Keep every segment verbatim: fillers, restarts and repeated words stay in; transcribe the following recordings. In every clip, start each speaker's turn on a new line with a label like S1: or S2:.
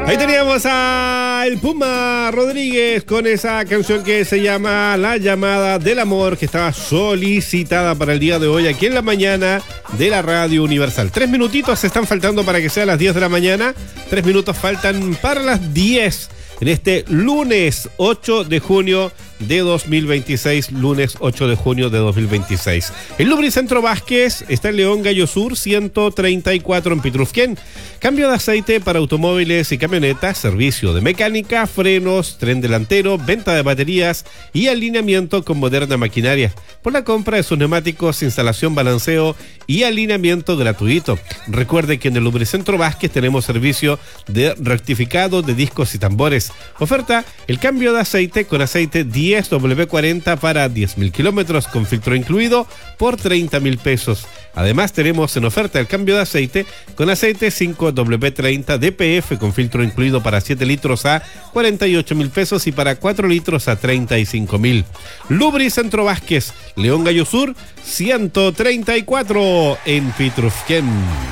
S1: Ahí teníamos a el Puma Rodríguez con esa canción que se llama La Llamada del Amor, que estaba solicitada para el día de hoy aquí en la mañana de la Radio Universal. Tres minutitos se están faltando para que sea las diez de la mañana. Tres minutos faltan para las diez en este lunes ocho de junio de dos mil veintiséis, lunes ocho de junio de dos mil veintiséis. El Lubricentro Vázquez está en León Gallo Sur ciento treinta y cuatro en Pitrufquén. Cambio de aceite para automóviles y camionetas, servicio de mecánica, frenos, tren delantero, venta de baterías y alineamiento con moderna maquinaria. Por la compra de sus neumáticos, instalación, balanceo y alineamiento gratuito. Recuerde que en el Lubricentro Vázquez tenemos servicio de rectificado de discos y tambores. Oferta, el cambio de aceite con aceite diez doble cuarenta para diez mil kilómetros con filtro incluido por treinta mil pesos. Además tenemos en oferta el cambio de aceite con aceite cinco doble treinta D P F con filtro incluido para siete litros a cuarenta y ocho mil pesos y para cuatro litros a treinta y cinco mil. Lubricentro Vázquez, León Gallo Sur ciento treinta y cuatro en Pitrufquén.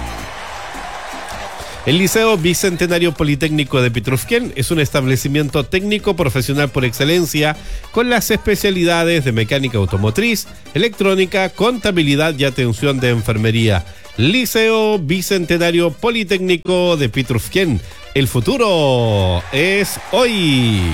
S1: El Liceo Bicentenario Politécnico de Pitrufquén es un establecimiento técnico profesional por excelencia con las especialidades de mecánica automotriz, electrónica, contabilidad y atención de enfermería. Liceo Bicentenario Politécnico de Pitrufquén. El futuro es hoy.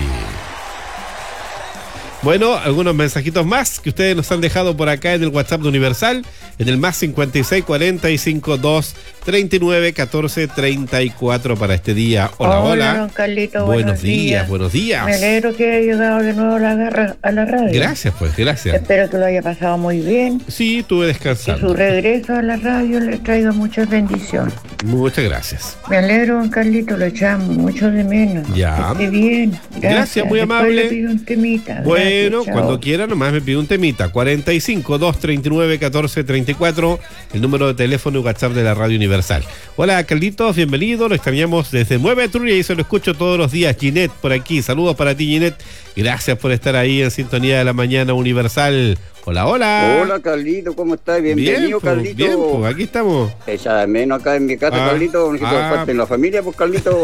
S1: Bueno, algunos mensajitos más que ustedes nos han dejado por acá en el WhatsApp de Universal, en el más cincuenta y seis cuarenta y cinco dos treinta y nueve catorce treinta y cuatro para este día. Hola, hola.
S2: Hola, don Carlito,
S1: buenos,
S2: buenos
S1: días,
S2: días.
S1: buenos días.
S2: Me alegro que haya llegado de nuevo a la, garra, a la radio.
S1: Gracias, pues, gracias.
S2: Espero que lo haya pasado muy bien.
S1: Sí, estuve
S2: Que
S1: descansando.
S2: su regreso a la radio le traiga muchas bendiciones.
S1: Muchas gracias.
S2: Me alegro, don Carlito, lo echamos mucho de menos.
S1: Ya.
S2: Que esté bien. Gracias,
S1: Gracias, muy
S2: Después
S1: amable.
S2: le pido un temita.
S1: Bueno,
S2: Gracias,
S1: cuando
S2: chao.
S1: quiera nomás me pide un temita. cuarenta y cinco dos treinta y nueve catorce treinta y cuatro, el número de teléfono y WhatsApp de la Radio Universal. Hola, Carlitos, bienvenido. Lo extrañamos desde Nueva Etruria y se lo escucho todos los días. Ginette por aquí. Saludos para ti, Ginette. Gracias por estar ahí en sintonía de la mañana Universal. Hola, hola.
S3: Hola, Carlito, ¿cómo estás? Bienvenido,
S1: Bien, pues,
S3: Carlito.
S1: bien, pues, aquí estamos.
S3: Echa de menos acá en mi casa,
S1: Ah,
S3: Carlito. Necesito
S1: ah.
S3: parte en la familia, pues, Carlito.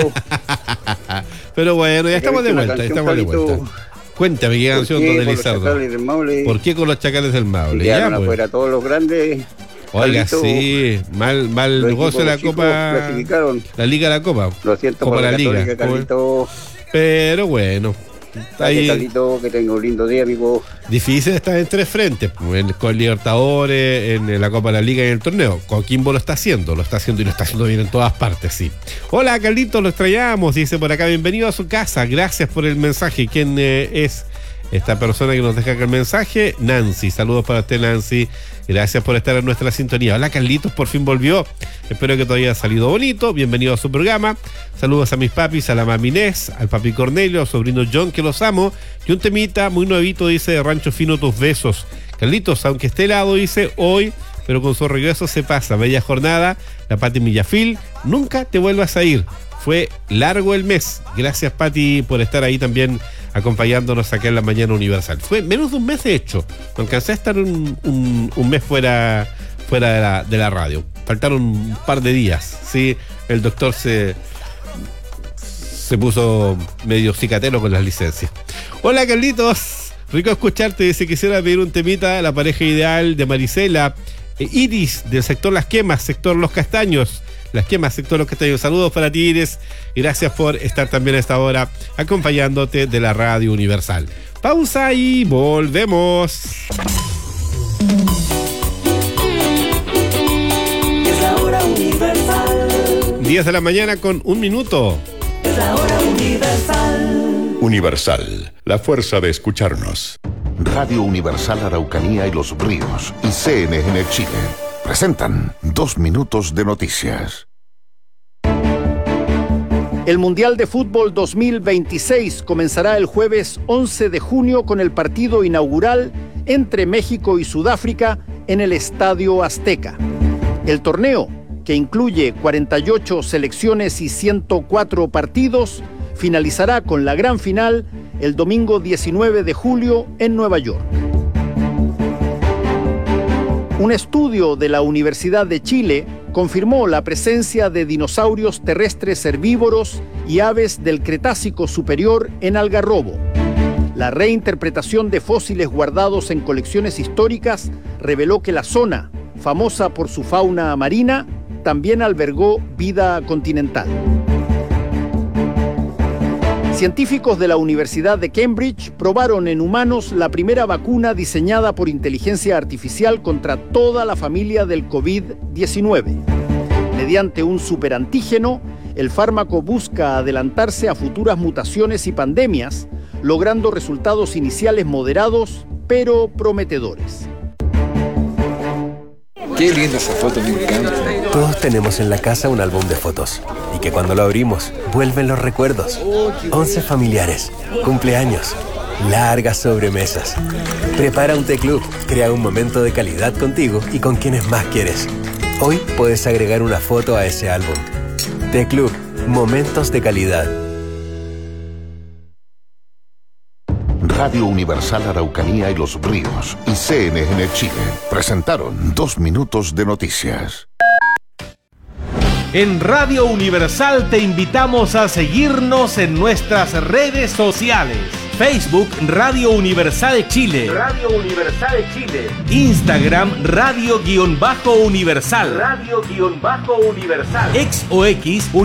S1: Pero bueno, ya estamos de
S3: Una
S1: vuelta,
S3: canción,
S1: estamos de
S3: Carlito.
S1: vuelta. Cuéntame qué
S3: ¿Por
S1: canción,
S3: qué?
S1: don
S3: Por los
S1: Elizardo.
S3: chacales del Maule.
S1: ¿Por qué con los chacales del Maule? Ya,
S3: Quedaron
S1: pues.
S3: afuera todos los grandes.
S1: Oiga,
S3: Carlito.
S1: sí, mal, mal
S3: Los
S1: negocio
S3: equipos
S1: la
S3: chicos
S1: Copa,
S3: clasificaron.
S1: la Liga de la Copa.
S3: Lo siento
S1: Como
S3: por la,
S1: la Liga,
S3: Católica,
S1: como-
S3: Carlito.
S1: Pero bueno, está
S3: Gracias,
S1: ahí
S3: Carlito, que tenga un lindo día, amigo.
S1: difícil estar en tres frentes, en, con Libertadores, en la Copa de la Liga y en el torneo. Coquimbo lo está haciendo, lo está haciendo y lo está haciendo bien en todas partes, sí. Hola, Carlitos, lo extrañamos, dice por acá, bienvenido a su casa, gracias por el mensaje. ¿Quién eh, es esta persona que nos deja acá el mensaje? Nancy, saludos para usted, Nancy. Gracias por estar en nuestra sintonía. Hola, Carlitos, por fin volvió. Espero que todo haya salido bonito. Bienvenido a su programa. Saludos a mis papis, a la mami Inés, al papi Cornelio, al sobrino John, que los amo. Y un temita muy nuevito, dice, de Rancho Fino, tus besos. Carlitos, aunque esté helado, dice, hoy, pero con su regreso se pasa. Bella jornada. La Pati Millafil, nunca te vuelvas a ir. Fue largo el mes. Gracias, Pati, por estar ahí también acompañándonos acá en la mañana Universal. Fue menos de un mes, de hecho. Alcancé a estar un, un, un mes fuera, fuera de, la, de la radio. Faltaron un par de días, ¿sí? El doctor se, se puso medio cicatero con las licencias. Hola, Carlitos. Rico escucharte. Dice, quisiera pedir un temita, la pareja ideal de Marisela. Eh, Iris, del sector Las Quemas, sector Los Castaños. Las Quemas, sector Los Castaños. Saludos para ti, Iris. Gracias por estar también a esta hora acompañándote de la Radio Universal. Pausa y volvemos.
S4: Es la hora universal.
S1: diez de la mañana con un minuto.
S4: Es la hora universal.
S5: Universal, la fuerza de escucharnos.
S6: Radio Universal Araucanía y Los Ríos y C N N Chile presentan dos minutos de noticias.
S7: El Mundial de Fútbol dos mil veintiséis comenzará el jueves once de junio con el partido inaugural entre México y Sudáfrica en el Estadio Azteca. El torneo, que incluye cuarenta y ocho selecciones y ciento cuatro partidos, finalizará con la gran final el domingo diecinueve de julio en Nueva York. Un estudio de la Universidad de Chile confirmó la presencia de dinosaurios terrestres herbívoros y aves del Cretácico superior en Algarrobo. La reinterpretación de fósiles guardados en colecciones históricas reveló que la zona, famosa por su fauna marina, también albergó vida continental. Científicos de la Universidad de Cambridge probaron en humanos la primera vacuna diseñada por inteligencia artificial contra toda la familia del COVID diecinueve. Mediante un superantígeno, el fármaco busca adelantarse a futuras mutaciones y pandemias, logrando resultados iniciales moderados, pero prometedores.
S8: Qué linda esa foto, me encanta.
S9: Todos tenemos en la casa un álbum de fotos y que cuando lo abrimos vuelven los recuerdos. Once familiares, cumpleaños, largas sobremesas. Prepara un T-Club, crea un momento de calidad contigo y con quienes más quieres. Hoy puedes agregar una foto a ese álbum. T-Club, momentos de calidad.
S6: Radio Universal Araucanía y Los Ríos y C N N Chile presentaron Dos Minutos de Noticias.
S10: En Radio Universal te invitamos a seguirnos en nuestras redes sociales. Facebook Radio Universal Chile. Radio Universal Chile. Instagram Radio-Universal. Radio-Universal. Ex o X